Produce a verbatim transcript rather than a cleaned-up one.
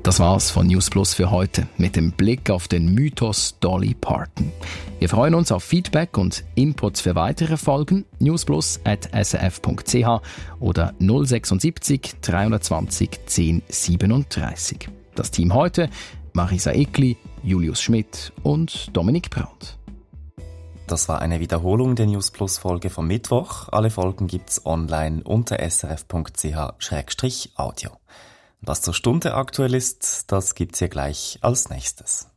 Das war's von News Plus für heute mit dem Blick auf den Mythos Dolly Parton. Wir freuen uns auf Feedback und Inputs für weitere Folgen. newsplus at s r f punkt c h oder null sechsundsiebzig dreihundertzwanzig zehn siebenunddreißig. Das Team heute: Marisa Eckli, Julius Schmidt und Dominik Brandt. Das war eine Wiederholung der News Plus Folge vom Mittwoch. Alle Folgen gibt's online unter s r f punkt c h slash audio. Was zur Stunde aktuell ist, das gibt's hier gleich als nächstes.